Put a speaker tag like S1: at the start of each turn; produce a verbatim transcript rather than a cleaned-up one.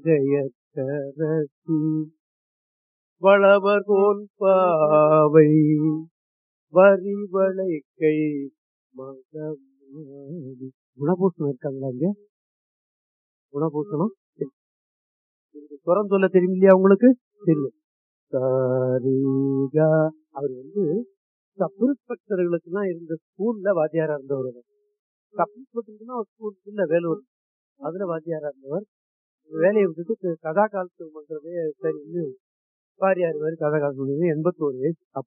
S1: ஜெயத்தரசி வளவர் போல் பாவை வரிவளைக்கை மகமாடி. குணபூஷணம் இருக்காங்களா இங்க? குணபூஷணம் சுரம் சொல்ல தெரியும் இல்லையா உங்களுக்கு? தெரியும். சரிகா அவர் வந்து சப் இன்ஸ்பெக்டர்களுக்கு தான் இருந்த ஸ்கூல்ல வாத்தியாரா இருந்தவர். சப் இன்ஸ்பெக்டர்னா ஸ்கூல் இல்ல வேலூர், அதுல வாத்தியாரா இருந்தவர். வேலையை விட்டுட்டு கதா காலத்து பண்றதே சரி வாரியார் மாதிரி கதா காலத்து எண்பத்தி ஒரு வயசு